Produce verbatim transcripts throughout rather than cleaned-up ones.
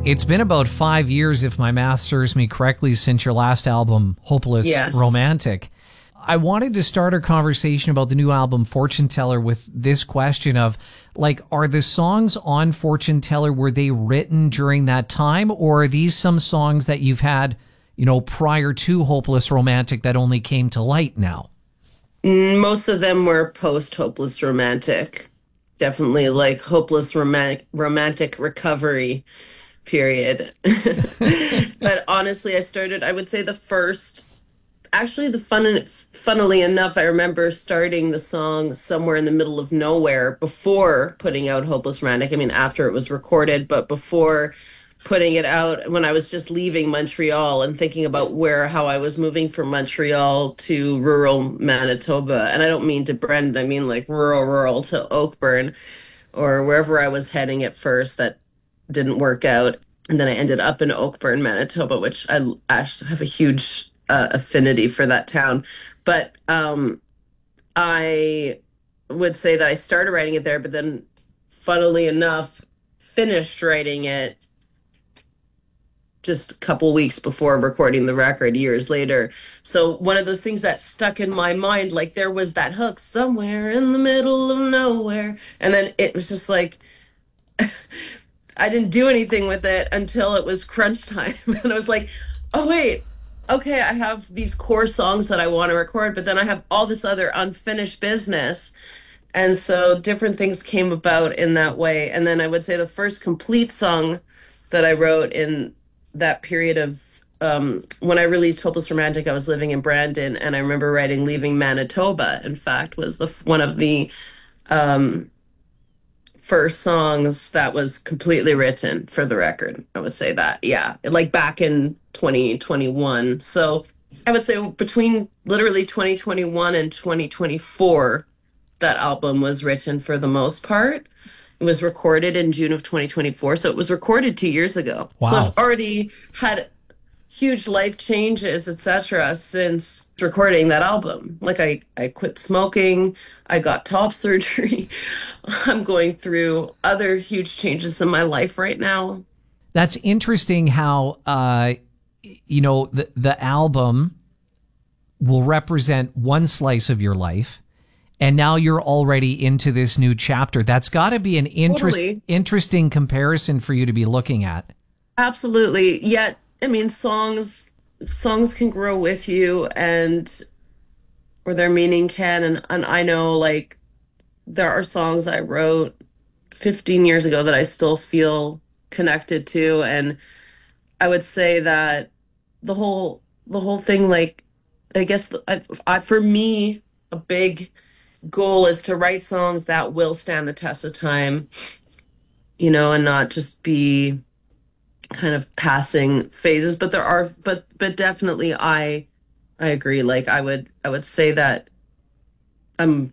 It's been about five years, if my math serves me correctly, since your last album, Hopeless Yes. Romantic. I wanted to start our conversation about the new album, Fortune Teller, with this question of, like, are the songs on Fortune Teller, were they written during that time, or are these some songs that you've had, you know, prior to Hopeless Romantic that only came to light now? Most of them were post Hopeless Romantic. Definitely like Hopeless romantic romantic recovery period. But honestly, I started, I would say the first, actually the fun, funnily enough, I remember starting the song Somewhere in the Middle of Nowhere before putting out Hopeless Romantic. I mean, after it was recorded, but before putting it out, when I was just leaving Montreal and thinking about where, how I was moving from Montreal to rural Manitoba. And I don't mean to Brandon, I mean like rural, rural to Oakburn or wherever I was heading at first. That didn't work out. And then I ended up in Oakburn, Manitoba, which I actually have a huge uh, affinity for that town. But um, I would say that I started writing it there, but then funnily enough, finished writing it just a couple weeks before recording the record years later. So one of those things that stuck in my mind, like there was that hook somewhere in the middle of nowhere. And then it was just like, I didn't do anything with it until it was crunch time. And I was like, oh, wait, okay, I have these core songs that I want to record, but then I have all this other unfinished business. And so different things came about in that way. And then I would say the first complete song that I wrote in that period of um, when I released Hopeless Romantic, I was living in Brandon, and I remember writing Leaving Manitoba, in fact, was the one of the um, first songs that was completely written for the record. I would say that, yeah, like back in twenty twenty-one. So I would say between literally twenty twenty-one and twenty twenty-four, that album was written for the most part. It was recorded in June of twenty twenty-four, so it was recorded two years ago. Wow. So I've already had huge life changes, et cetera, since recording that album. Like I, I quit smoking, I got top surgery. I'm going through other huge changes in my life right now. That's interesting how, uh, you know, the, the album will represent one slice of your life, and now you're already into this new chapter. That's got to be an interest, Totally. interesting comparison for you to be looking at. Absolutely. Yet, I mean, songs songs can grow with you, and or their meaning can. And, and I know, like, there are songs I wrote fifteen years ago that I still feel connected to. And I would say that the whole the whole thing, like, I guess I, I, for me, a big goal is to write songs that will stand the test of time, you know, and not just be kind of passing phases. But there are, but but definitely, I I agree. Like I would I would say that I'm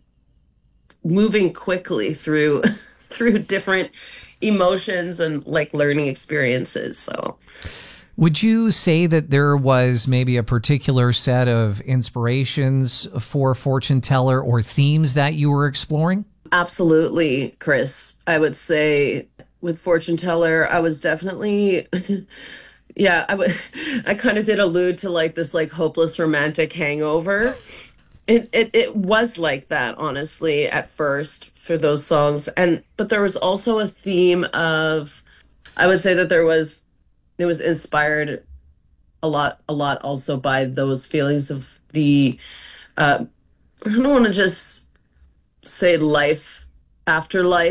moving quickly through through different emotions and like learning experiences. So Would you say that there was maybe a particular set of inspirations for Fortune Teller or themes that you were exploring? absolutely, Chris. I would say with Fortune Teller, I was definitely, yeah, I would, I kind of did allude to like this like hopeless romantic hangover. It, it it was like that, honestly, at first for those songs. And but there was also a theme of, I would say that there was, it was inspired a lot, a lot also by those feelings of the, uh, I don't want to just say life after life.